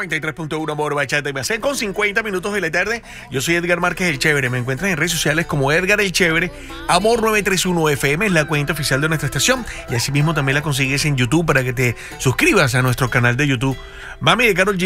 93.1 Amor Bachata y Más con 50 minutos de la tarde. Yo soy Edgar Márquez el Chévere. Me encuentran en redes sociales como Edgar el Chévere. Amor 931 FM es la cuenta oficial de nuestra estación. Y asimismo también la consigues en YouTube para que te suscribas a nuestro canal de YouTube. Mami de Karol G